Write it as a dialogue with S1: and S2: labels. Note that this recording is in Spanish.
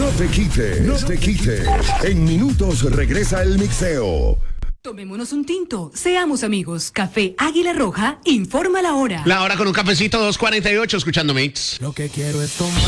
S1: No te quites, no te quites. En minutos regresa el mixeo.
S2: Tomémonos un tinto, seamos amigos. Café Águila Roja informa la hora.
S3: La hora con un cafecito, 2:48, escuchando Mix.
S4: Lo que quiero es tomar.